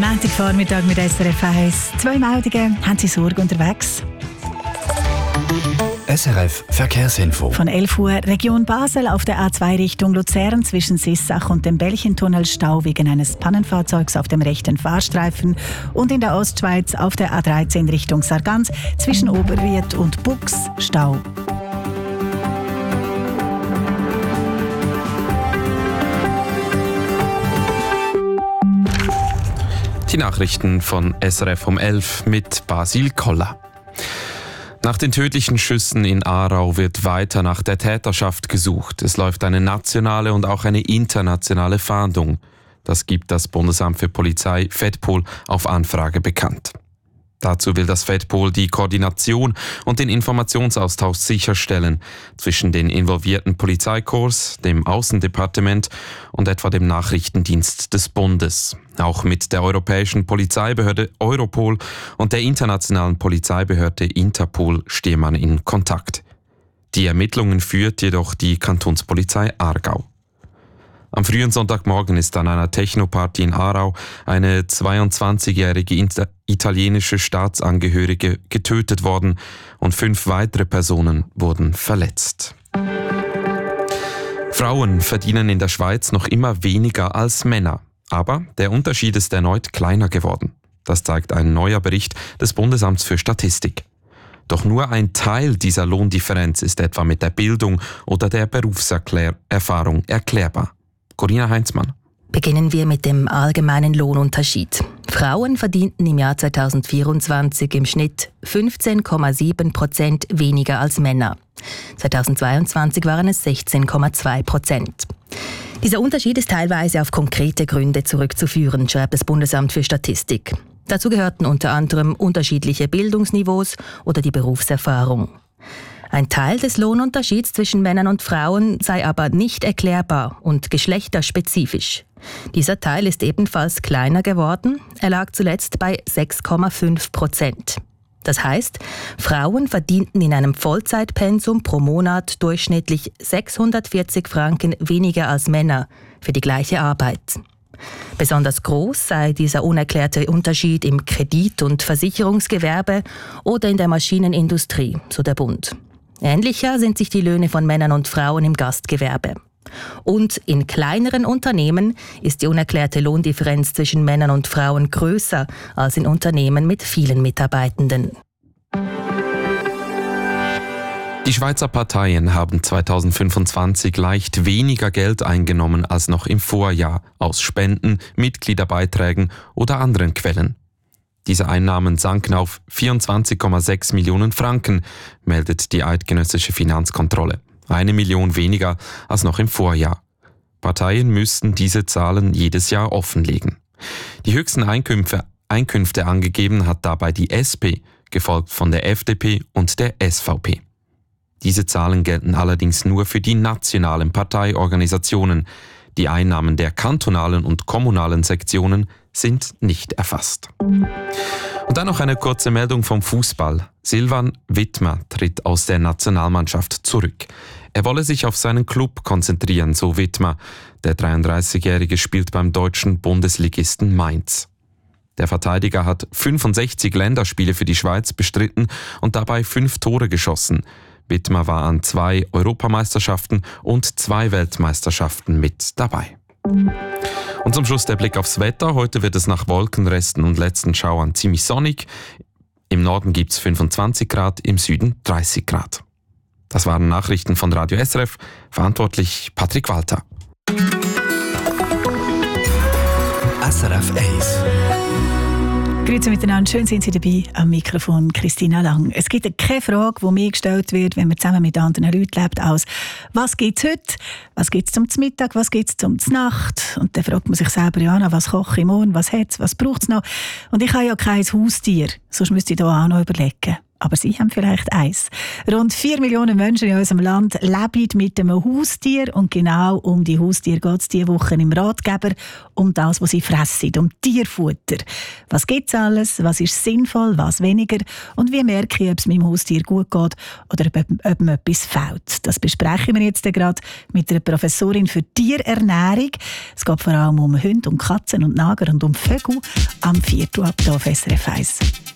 Montagvormittag mit SRF 1. 2 Meldungen. Haben Sie Sorge unterwegs? SRF Verkehrsinfo. Von 11 Uhr Region Basel auf der A2 Richtung Luzern zwischen Sissach und dem Belchentunnel Stau wegen eines Pannenfahrzeugs auf dem rechten Fahrstreifen und in der Ostschweiz auf der A13 Richtung Sargans zwischen Oberried und Bux Stau. Die Nachrichten von SRF um 11 mit Basil Koller. Nach den tödlichen Schüssen in Aarau wird weiter nach der Täterschaft gesucht. Es läuft eine nationale und auch eine internationale Fahndung. Das gibt das Bundesamt für Polizei FEDPOL auf Anfrage bekannt. Dazu will das FEDPOL die Koordination und den Informationsaustausch sicherstellen zwischen den involvierten Polizeikorps, dem Außendepartement und etwa dem Nachrichtendienst des Bundes. Auch mit der Europäischen Polizeibehörde Europol und der internationalen Polizeibehörde Interpol stehe man in Kontakt. Die Ermittlungen führt jedoch die Kantonspolizei Aargau. Am frühen Sonntagmorgen ist an einer Technoparty in Aarau eine 22-jährige italienische Staatsangehörige getötet worden und 5 weitere Personen wurden verletzt. Frauen verdienen in der Schweiz noch immer weniger als Männer, aber der Unterschied ist erneut kleiner geworden. Das zeigt ein neuer Bericht des Bundesamts für Statistik. Doch nur ein Teil dieser Lohndifferenz ist etwa mit der Bildung oder der Berufserfahrung erklärbar. Corinna Heinzmann. Beginnen wir mit dem allgemeinen Lohnunterschied. Frauen verdienten im Jahr 2024 im Schnitt 15,7% weniger als Männer. 2022 waren es 16,2%. Dieser Unterschied ist teilweise auf konkrete Gründe zurückzuführen, schreibt das Bundesamt für Statistik. Dazu gehörten unter anderem unterschiedliche Bildungsniveaus oder die Berufserfahrung. Ein Teil des Lohnunterschieds zwischen Männern und Frauen sei aber nicht erklärbar und geschlechterspezifisch. Dieser Teil ist ebenfalls kleiner geworden. Er lag zuletzt bei 6,5%. Das heißt, Frauen verdienten in einem Vollzeitpensum pro Monat durchschnittlich 640 Franken weniger als Männer für die gleiche Arbeit. Besonders groß sei dieser unerklärte Unterschied im Kredit- und Versicherungsgewerbe oder in der Maschinenindustrie, so der Bund. Ähnlicher sind sich die Löhne von Männern und Frauen im Gastgewerbe. Und in kleineren Unternehmen ist die unerklärte Lohndifferenz zwischen Männern und Frauen größer als in Unternehmen mit vielen Mitarbeitenden. Die Schweizer Parteien haben 2025 leicht weniger Geld eingenommen als noch im Vorjahr aus Spenden, Mitgliederbeiträgen oder anderen Quellen. Diese Einnahmen sanken auf 24,6 Millionen Franken, meldet die eidgenössische Finanzkontrolle. 1 Million weniger als noch im Vorjahr. Parteien müssten diese Zahlen jedes Jahr offenlegen. Die höchsten Einkünfte angegeben hat dabei die SP, gefolgt von der FDP und der SVP. Diese Zahlen gelten allerdings nur für die nationalen Parteiorganisationen. Die Einnahmen der kantonalen und kommunalen Sektionen sind nicht erfasst. Und dann noch eine kurze Meldung vom Fußball. Silvan Wittmer tritt aus der Nationalmannschaft zurück. Er wolle sich auf seinen Club konzentrieren, so Wittmer. Der 33-Jährige spielt beim deutschen Bundesligisten Mainz. Der Verteidiger hat 65 Länderspiele für die Schweiz bestritten und dabei 5 Tore geschossen. Wittmer war an 2 Europameisterschaften und 2 Weltmeisterschaften mit dabei. Und zum Schluss der Blick aufs Wetter. Heute wird es nach Wolkenresten und letzten Schauern ziemlich sonnig. Im Norden gibt es 25 Grad, im Süden 30 Grad. Das waren Nachrichten von Radio SRF. Verantwortlich Patrick Walter. SRF 1. Grüezi miteinander, schön sind Sie dabei, am Mikrofon Christina Lang. Es gibt keine Frage, die mir gestellt wird, wenn man zusammen mit anderen Leuten lebt, als was gibt es heute, was gibt es zum Mittag, was gibt es zum Nacht? Und dann fragt man sich selber, ja, was koche ich morgen, was hat es, was braucht es noch? Und ich habe ja kein Haustier, sonst müsste ich da auch noch überlegen. aber Sie haben vielleicht eins. Rund 4 Millionen Menschen in unserem Land leben mit einem Haustier und genau um die Haustiere geht es diese Woche im Ratgeber, um das, was sie fressen, um Tierfutter. Was gibt es alles, was ist sinnvoll, was weniger und wie merke ich, ob es meinem Haustier gut geht oder ob mir etwas fehlt. Das besprechen wir jetzt gerade mit einer Professorin für Tierernährung. Es geht vor allem um Hunde und Katzen und Nager und um Vögel am 4. ab hier auf SRF 1.